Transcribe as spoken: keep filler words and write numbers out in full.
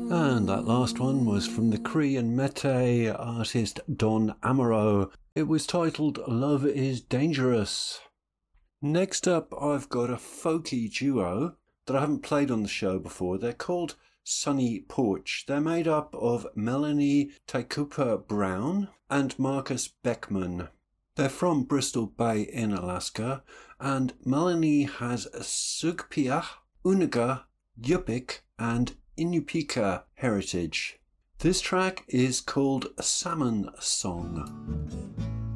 And that last one was from the Cree and Métis artist Don Amaro. It was titled Love is Dangerous. Next up, I've got a folky duo that I haven't played on the show before. They're called Sunny Porch. They're made up of Melanie Taikupa Brown and Marcus Beckman. They're from Bristol Bay in Alaska, and Melanie has Sugpiaq, Unaga, Yupik, and Inupika heritage. This track is called Salmon Song.